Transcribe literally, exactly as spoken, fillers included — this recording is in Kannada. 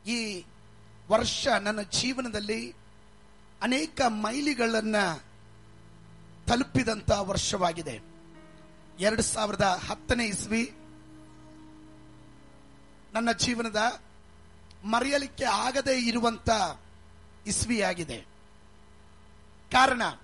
ಈ ವರ್ಷ ನನ್ನ ಜೀವನದಲ್ಲಿ ಅನೇಕ ಮೈಲಿಗಳನ್ನ ತಲುಪಿದಂತ ವರ್ಷವಾಗಿದೆ. ಎರಡು ಸಾವಿರದ ಹತ್ತನೇ ಇಸ್ವಿ ನನ್ನ ಜೀವನದ ಮರೆಯಲಿಕ್ಕೆ ಆಗದೇ ಇರುವಂತ ಇಸ್ವಿಯಾಗಿದೆ. ಕಾರಣ